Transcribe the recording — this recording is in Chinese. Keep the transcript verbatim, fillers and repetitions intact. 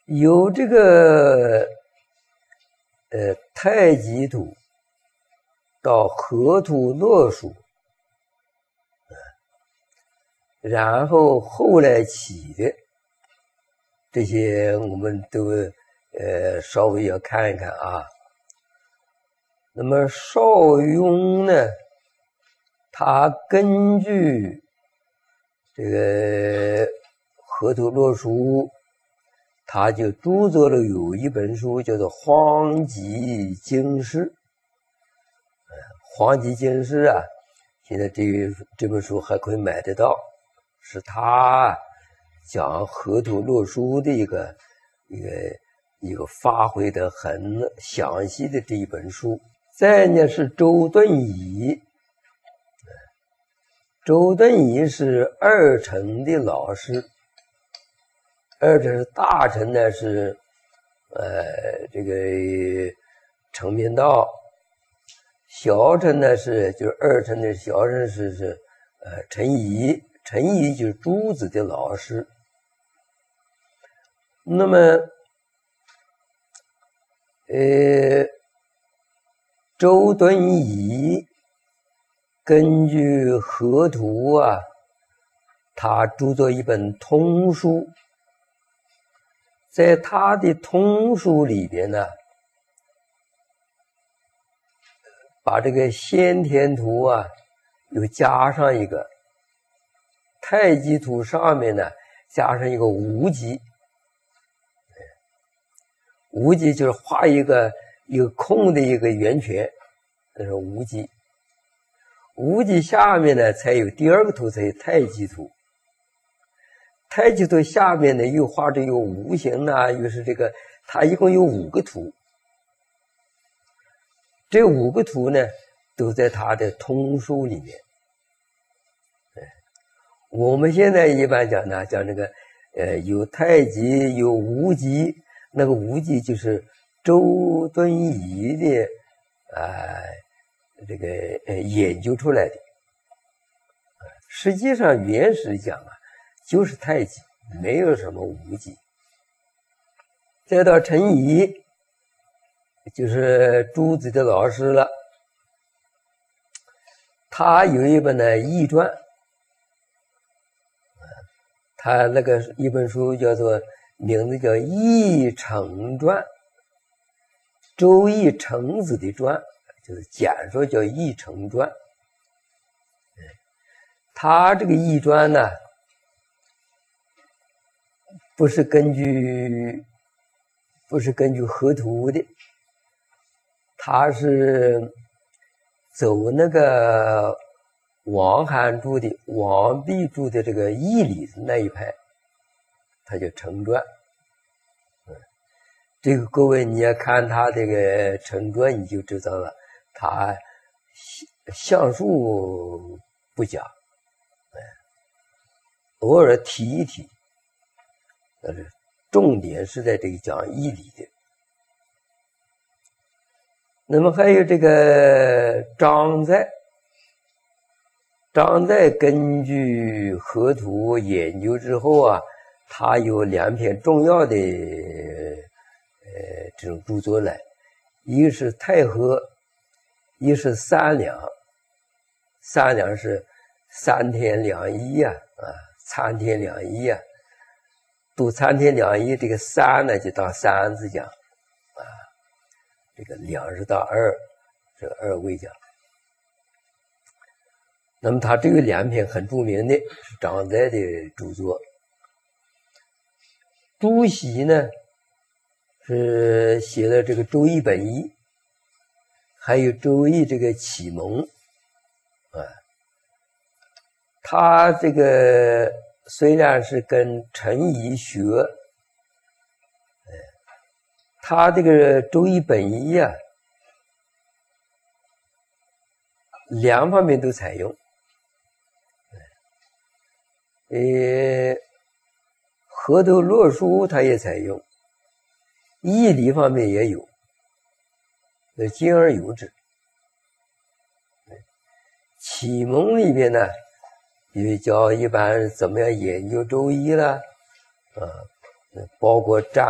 由这个呃太极图到河图洛书，然后后来起的这些我们都呃稍微要看一看啊。那么邵雍呢，他根据这个河图洛书，他就著作了有一本书叫做《荒极经世》。荒极经世啊，现在这这本书还可以买得到，是他讲河图洛书的一个一个一个发挥的很详细的这一本书。再呢是周敦颐，周敦颐是二程的老师，二程是大程呢是呃这个程明道，小程呢是就是二程的小程是是呃陈颐，陈颐就是朱子的老师。那么呃周敦颐根据河图啊，他著作一本通书，在他的通书里边呢，把这个先天图啊又加上一个太极图，上面呢加上一个无极，无极就是画一个一个空的一个圆圈，那是无极。无极下面呢才有第二个图，才有太极图。太极图下面呢又画着有无形啊，又是这个，它一共有五个图。这五个图呢都在它的通书里面。我们现在一般讲呢，讲这个呃有太极有无极，那个无极就是周敦颐的呃这个呃研究出来的。实际上原始讲啊就是太极，没有什么无极。再到陈颐，就是朱子的老师了，他有一本呢易传，他那个一本书叫做名字叫《易程传》，周易程子的传，就是简说叫《易程传》。他这个易传呢，不是根据不是根据河图的，他是走那个王涵注的王弼注的这个义理那一派，他就程传。这个各位你要看他这个程传，你就知道了，他象数不讲，偶尔提一提，但是重点是在这个讲义理的。那么还有这个张载，张载根据河图研究之后啊，他有两篇重要的呃这种著作来，一个是太和，一个是三两。三两是三天两仪啊，啊，参天两仪啊。读参天两仪，这个三呢就当三字讲，啊，这个两是当二，这个二位讲。那么他这个两篇很著名的，是张载的著作。朱熹呢是写了这个《周易本义》，还有《周易》这个启蒙，啊，他这个虽然是跟陈颐学，他这个《周易本义》啊，两方面都采用。呃，河图洛书他也采用，义理方面也有，那兼而有之。启蒙里面呢，也教一般怎么样研究周易啦，啊，包括占